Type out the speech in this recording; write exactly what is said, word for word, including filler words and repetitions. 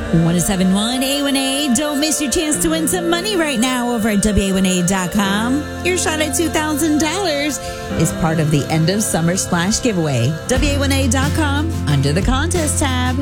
one oh seven point one A one A. Don't miss your chance to win some money right now over at W A one A dot com. Your shot at two thousand dollars is part of the end of summer splash giveaway. W A one A dot com under the contest tab.